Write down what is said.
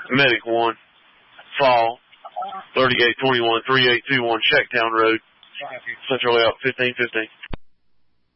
Medic 1, fall, 3821, 3821, Checktown Road, Central Layout 1515.